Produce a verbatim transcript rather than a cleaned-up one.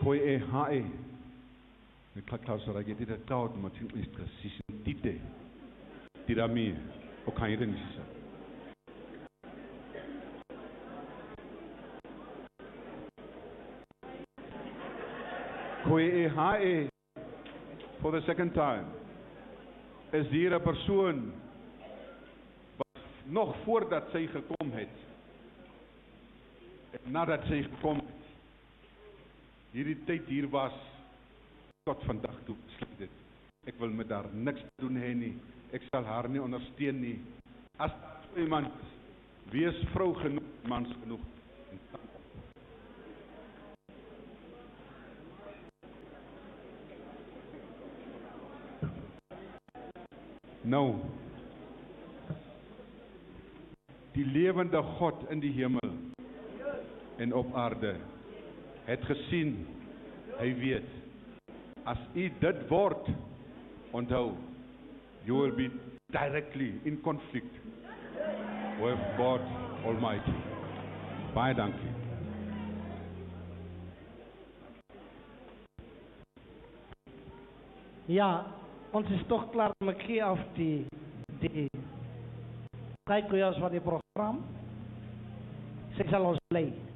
Koe e hae. Met klaklaus ra ge dit taut ma tin is precies dite. Tirami o kaire nisa. Koe e hae for the second time. Is hier 'n persoon wat nog voordat sy gekom het en nadat sy gekom het hierdie tyd hier was tot vandag toe besluit het ek wil met haar niks doen hê nie, ek sal haar nie ondersteun nie. As iemand wees vrou genoeg, mans genoeg. Nou, die lewende God in die hemel en op aarde het gesien, hy weet, as u dit word, onthou, you will be directly in conflict with God Almighty. Baie dankie. Ja, ons is toch klaar met gee af die die kijk van die program. Sy sal ons lei.